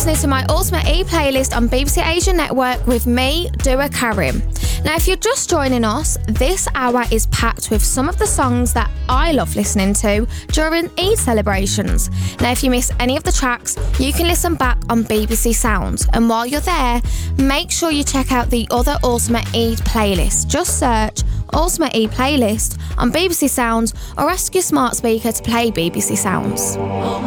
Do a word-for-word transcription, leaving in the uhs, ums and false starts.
listening to my Ultimate E playlist on B B C Asia Network with me, Dua Karim. Now, if you're just joining us, this hour is packed with some of the songs that I love listening to during Eid celebrations. Now, if you miss any of the tracks, you can listen back on B B C Sounds. And while you're there, make sure you check out the other Ultimate Eid playlist. Just search Ultimate E playlist on B B C Sounds or ask your smart speaker to play B B C Sounds.